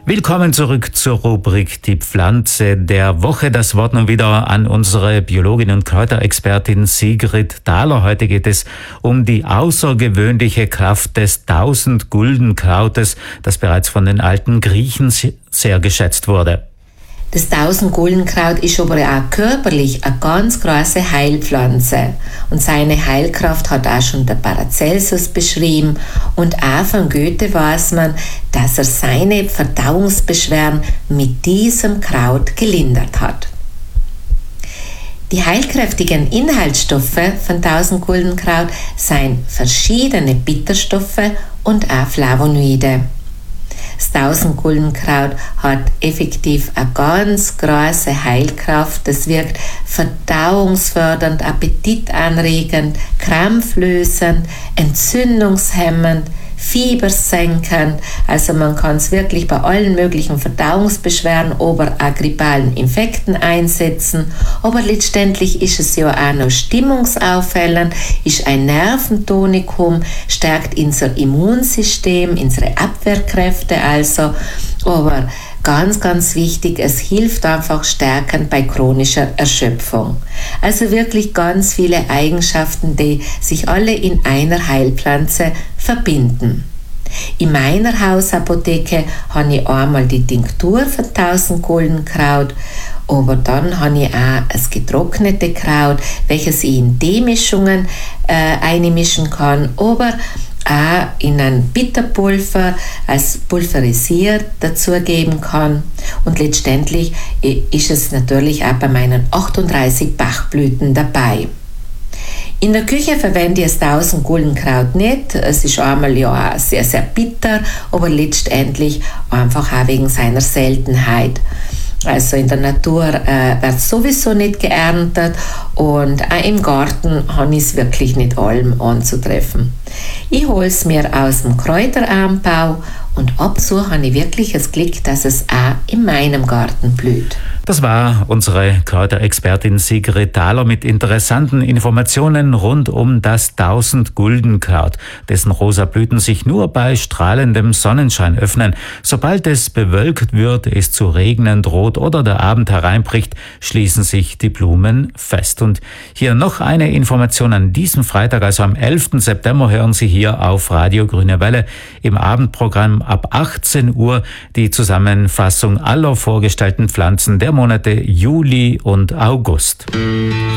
Willkommen zurück zur Rubrik Die Pflanze der Woche. Das Wort nun wieder an unsere Biologin und Kräuterexpertin Sigrid Thaler. Heute geht es um die außergewöhnliche Kraft des 1000-Gulden-Krautes, das bereits von den alten Griechen sehr geschätzt wurde. Das 1000-Gulden-Kraut ist aber auch körperlich eine ganz große Heilpflanze. Und seine Heilkraft hat auch schon der Paracelsus beschrieben. Und auch von Goethe weiß man, dass er seine Verdauungsbeschwerden mit diesem Kraut gelindert hat. Die heilkräftigen Inhaltsstoffe von 1000-Gulden-Kraut sind verschiedene Bitterstoffe und auch Flavonoide. Das 1000-Gulden-Kraut hat effektiv eine ganz große Heilkraft. Das wirkt verdauungsfördernd, appetitanregend, krampflösend, entzündungshemmend, fiebersenkend. Also man kann es wirklich bei allen möglichen Verdauungsbeschwerden oder auch grippalen Infekten einsetzen. Aber letztendlich ist es ja auch noch stimmungsaufhellend, ist ein Nerventonikum, stärkt unser Immunsystem, unsere Abwehrkräfte also. Aber ganz, ganz wichtig, es hilft einfach stärkend bei chronischer Erschöpfung. Also wirklich ganz viele Eigenschaften, die sich alle in einer Heilpflanze verbinden. In meiner Hausapotheke habe ich einmal die Tinktur von 1000-Gulden-Kraut, aber dann habe ich auch das getrocknete Kraut, welches ich in Teemischungen einmischen kann, aber auch in ein Bitterpulver als pulverisiert dazugeben kann. Und letztendlich ist es natürlich auch bei meinen 38 Bachblüten dabei. In der Küche verwende ich das 1000-Gulden-Kraut nicht. Es ist einmal ja auch sehr, sehr bitter, aber letztendlich einfach auch wegen seiner Seltenheit. Also in der Natur wird sowieso nicht geerntet und auch im Garten habe ich es wirklich nicht allem anzutreffen. Ich hole es mir aus dem Kräuteranbau und ab und zu habe ich wirklich das Glück, dass es auch in meinem Garten blüht. Das war unsere Kräuterexpertin Sigrid Thaler mit interessanten Informationen rund um das 1000-Gulden-Kraut, dessen rosa Blüten sich nur bei strahlendem Sonnenschein öffnen. Sobald es bewölkt wird, es zu regnen droht oder der Abend hereinbricht, schließen sich die Blumen fest. Und hier noch eine Information an diesem Freitag, also am 11. September, hören Sie hier auf Radio Grüne Welle im Abendprogramm ab 18 Uhr die Zusammenfassung aller vorgestellten Pflanzen der Monate Juli und August.